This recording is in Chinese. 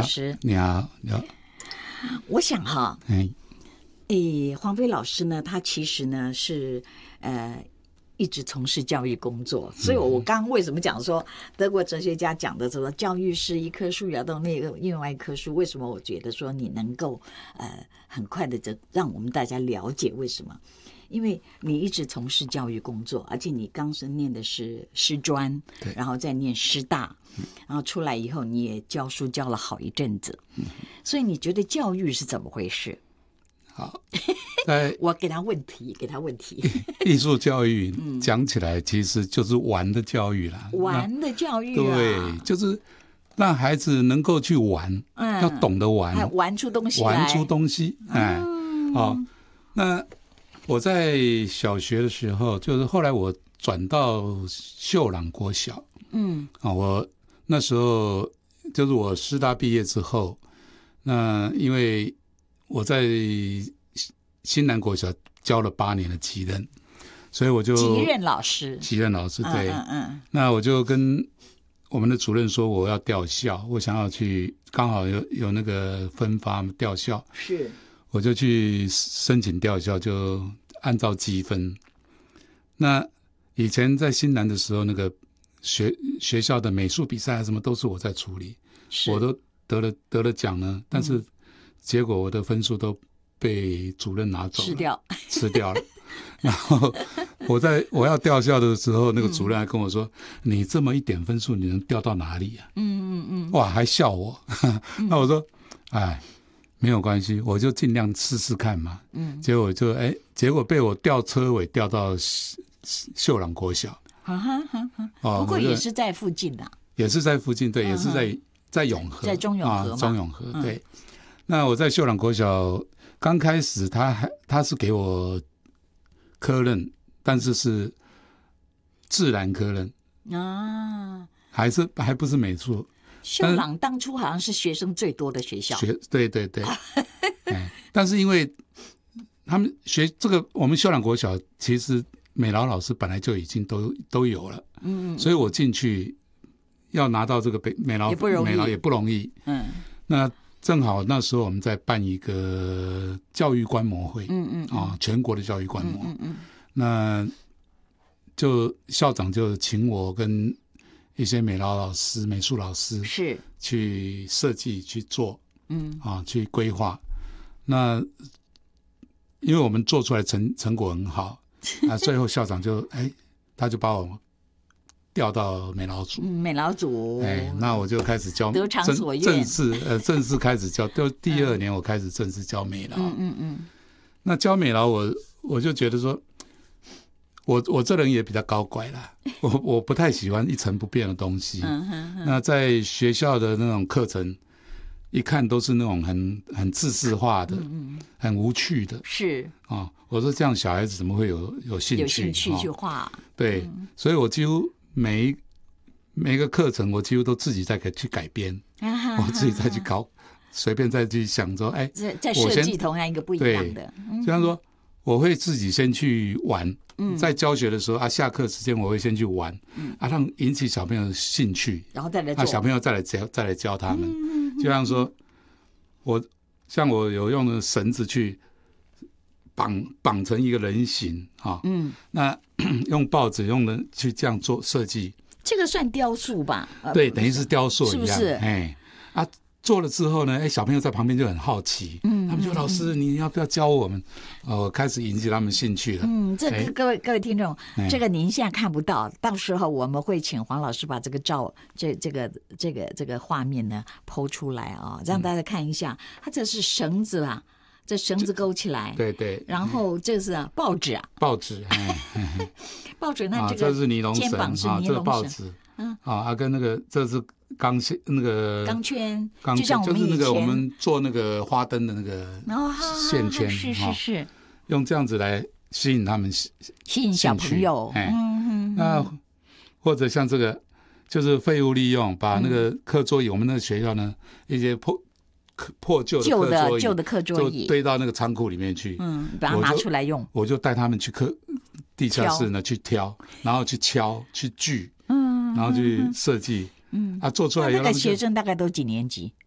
师， 你好。 我想哈，黄飞老师呢，他其实呢是一直从事教育工作，所以我刚刚为什么讲说德国哲学家讲的说教育是一棵树摇动另外一棵树，为什么我觉得说你能够很快的就让我们大家了解为什么？因为你一直从事教育工作，而且你刚是念的是师专，然后再念师大，然后出来以后你也教书教了好一阵子，所以你觉得教育是怎么回事？ 好， 我给他问题。 艺术教育讲起来其实就是玩的教育啦， 玩的教育啊， 对，就是让孩子能够去玩，要懂得玩， 玩出东西， 那我在小学的时候，就是后来我转到秀朗国小，我那时候就是我师大毕业之后，那因为我在新南国小教了8年的级任，所以我就级任老师， 对，那我就跟我们的主任说我要调校，我想要去，刚好有那个分发调校， 是。 我就去申请调校，就按照积分。那以前在新南的时候，那个学校的美术比赛什么都是我在处理，我都得了奖呢，但是结果我的分数都被主任拿走了，吃掉了。然后我要调校的时候，那个主任还跟我说：“你这么一点分数，你能调到哪里啊？”哇，还笑我。那我说：“哎。”没有关系，我就尽量试试看嘛。结果被我调车尾调到秀朗国小。 不过也是在附近的。 也是在附近，对，也是在永和， 在中永和嘛。 中永和，对。那我在秀朗国小刚开始，他是给我科任，但是自然科任啊，还不是美术。 秀朗当初好像是学生最多的学校， 对，但是因为他们学这个，我们秀朗国小其实美劳老师本来就已经都有了，所以我进去要拿到这个美劳也不容易，那正好那时候我们在办一个教育观摩会，全国的教育观摩，那就校长就请我跟一些美劳老师、美术老师是去设计、去做，去规划。那因为我们做出来成果很好，那最后校长他就把我调到美劳组。那我就开始教， 得偿所愿， 正式开始教。就第2年我开始正式教美劳。那教美劳我就觉得说。我这人也比较高拐啦，我不太喜欢一成不变的东西。那在学校的那种课程，一看都是那种很自式化的，很无趣的。是啊，我说这样小孩子怎么会有兴趣？ 有兴趣去画。 对，所以我几乎每一个课程，我几乎都自己再去改编，我自己再去搞，随便再去想说， 在设计同样一个不一样的。 就像说，我会自己先去玩。在教学的时候下课时间我会先去玩，让引起小朋友的兴趣， 然后再来做， 小朋友再来教他们。就像说，我有用绳子去绑成一个人形那用报纸用的去这样做设计， 这个算雕塑吧？ 对，等于是雕塑一样， 是不是？做了之后呢，小朋友在旁边就很好奇，他们说老师你要不要教我们？开始引起他们兴趣了。 这各位听众，这个您现在看不到，到时候我们会请黄老师把这个这个画面呢PO出来让大家看一下。它这是绳子啦，这绳子勾起来， 对， 然后这是报纸， 报纸， 报纸那这是尼龙绳， 肩膀是尼这报龙纸，跟那个这是钢圈， 就像我们就是那个我们做那个花灯的那个线圈， 是用这样子来吸引他们， 吸引小朋友。 那或者像这个就是废物利用，把那个课桌椅，我们那个学校呢一些破旧的课桌椅就堆到那个仓库里面去， 把它拿出来用。 我就带他们去地下室呢去挑，然后去敲去锯，然后去设计。做出来以后， 那个学生大概都几年级？